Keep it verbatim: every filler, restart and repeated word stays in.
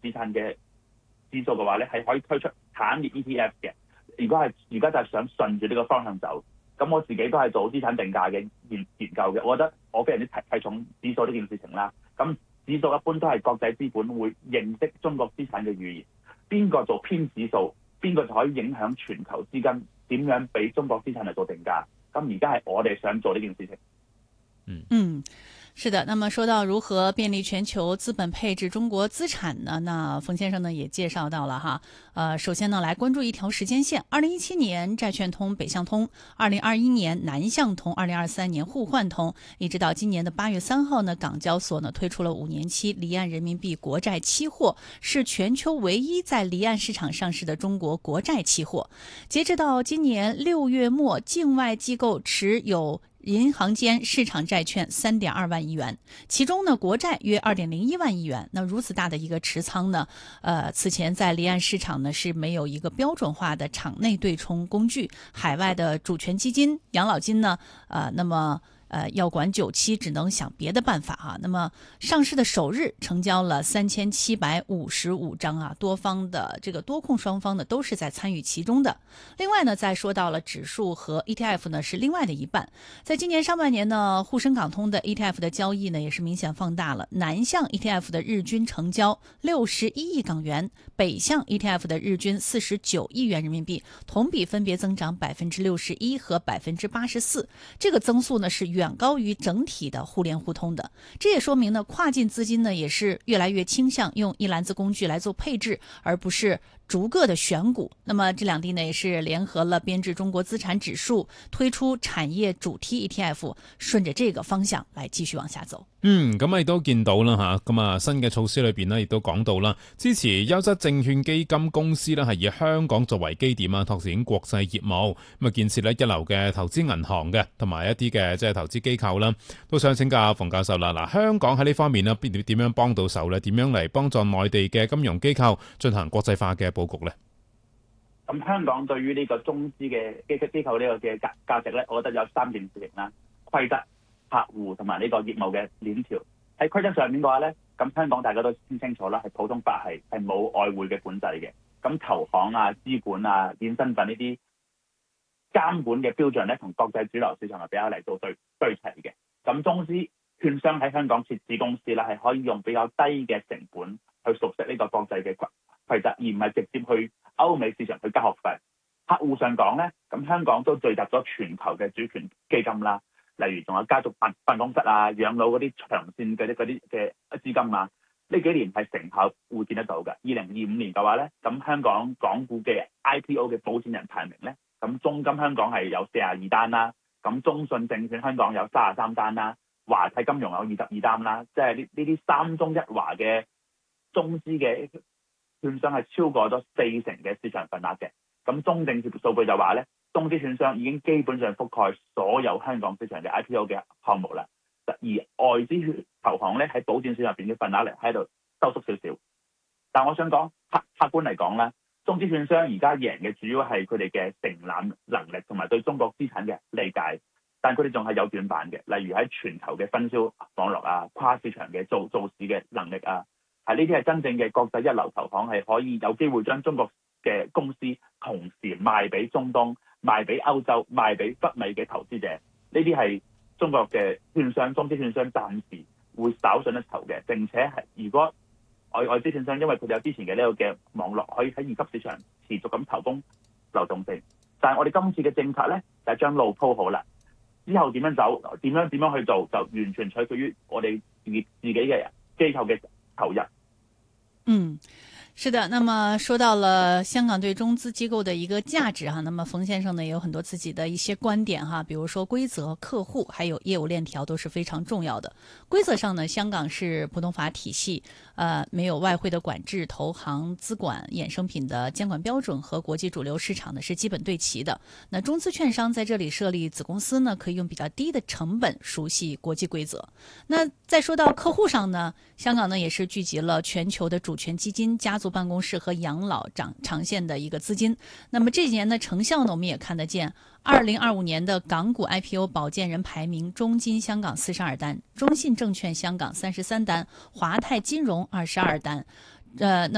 資產嘅指數嘅話咧，係可以推出產業 E T F 嘅。如果係而家就係想順住呢個方向走，咁我自己都係做資產定價嘅研研究嘅。我覺得我非常之睇睇重指數呢件事情啦。咁指數一般都係國際資本會認識中國資產嘅語言，邊個做偏指數，邊個就可以影響全球資金點樣俾中國資產嚟做定價。咁而家係我哋想做呢件事情。 嗯嗯。是的，那麼說到如何便利全球資本配置中國資產呢？那馮先生呢也介紹到了哈，呃，首先呢來關注一條時間線，二零一七年債券通、北向通，二零二一年南向通，二零二三年互換通，一直到今年的八月三號呢，港交所呢推出了五年期離岸人民幣國債期貨，是全球唯一在離岸市場上市的中國國債期貨。截至到今年六月末，境外機構持有銀行間市場債券三點二萬億元，其中呢國債約二點零一萬億元。那如此大的一個持倉呢，呃，此前在離岸市場呢是沒有一個標準化的場內對沖工具，海外的主權基金、養老金呢，呃，那麼。呃，要管九期只能想別的辦法哈。那麼上市的首日成交了三千七百五十五張啊，多方的這個多空雙方呢都是在參與其中的。另外呢，再說到了指數和 E T F 呢是另外的一半。在今年上半年呢，沪深港通的 E T F 的交易呢也是明顯放大了，南向 E T F 的日均成交六十一億港元，北向 E T F 的日均四十九億元人民幣，同比分別增長百分之六十一和百分之八十四，這個增速呢是遠高於整體的互聯互通的。這也說明呢，跨境資金呢也是越來越傾向用一籃子工具來做配置，而不是逐個的選股。那麼這兩地呢也是聯合了編制中國資產指數，推出產業主題 E T F， 順着這個方向來繼續往下走。 嗯，咁啊亦都見到啦吓，咁啊新嘅措施裏邊呢亦都講到啦，支持優質證券基金公司呢係以香港作為基點啊，拓展國際業務，咁啊建設呢一流嘅投資銀行嘅，同埋一啲嘅即係投資機構啦，都想請教馮教授啦。嗱，香港喺呢方面呢邊點點樣幫到手呢？點樣嚟幫助內地嘅金融機構進行國際化嘅佈局呢？ 咁香港對於呢個中資嘅機機構呢個嘅價價值呢，我覺得有三件事情啦：規則、客戶同埋呢個業務嘅鏈條。喺規則上面嘅話咧，咁香港大家都先清楚啦，係普通法系，係冇外匯嘅管制嘅。咁投行啊、資管啊、衍生品呢啲監管嘅標準咧，同國際主流市場係比較嚟到對對齊嘅。咁中資券商喺香港設置公司啦，係可以用比較低嘅成本去熟悉呢個國際嘅規則，而唔係直接去歐美市場去交學費。客戶上講咧，咁香港都聚集咗全球嘅主權基金啦。例如仲有家族辦辦公室啊、養老嗰啲長線嘅啲嗰啲嘅資金啊，呢幾年係成效會見得到嘅。二零二五年嘅話咧，咁香港港股嘅 I P O 嘅保薦人排名咧，咁中金香港係有四十二單啦，咁中信證券香港有三十三單啦，華泰金融有二十二單啦，即係呢呢啲三中一華嘅中資嘅券商係超過咗四成嘅市場份額嘅。咁中證數據就話咧，中資券商已經基本上覆蓋所有香港市場嘅 I P O 嘅項目啦，而外資投行咧喺保薦市場入邊嘅份額嚟喺度收縮少少。但我想講客客觀嚟講咧，中資券商而家贏嘅主要係佢哋嘅承攬能力同埋對中國資產嘅理解，但佢哋仲係有短板嘅，例如喺全球嘅分銷網絡啊、跨市場嘅做做市嘅能力啊，係呢啲係真正嘅國際一流投行係可以有機會將中國嘅公司同時賣俾中東、賣俾歐洲、賣俾北美嘅投資者，呢啲係中國嘅券商、中資券商暫時會稍遜一籌嘅。並且係如果外外資券商因為佢哋有之前嘅呢個嘅網絡，可以喺二級市場持續咁投供流動性。但係我哋今次嘅政策咧，就係將路鋪好啦，之後點樣走、點樣點樣去做，就完全取決於我哋自己自己嘅機構嘅投入。 嗯。是的，那麼說到了香港對中資機構的一個價值哈，那麼馮先生呢也有很多自己的一些觀點哈，比如說規則、客戶還有業務鏈條都是非常重要的。規則上呢，香港是普通法體系，呃，沒有外匯的管制，投行、資管、衍生品的監管標準和國際主流市場呢是基本對齊的。那中資券商在這裡設立子公司呢，可以用比較低的成本熟悉國際規則。那再說到客戶上呢，香港呢也是聚集了全球的主權基金、家族辦公室和養老長長線的一個資金，那麼這幾年的成效呢，我們也看得見。二零二五年的港股 I P O 保薦人排名，中金香港四十二單，中信證券香港三十三單，華泰金融二十二單，呃，那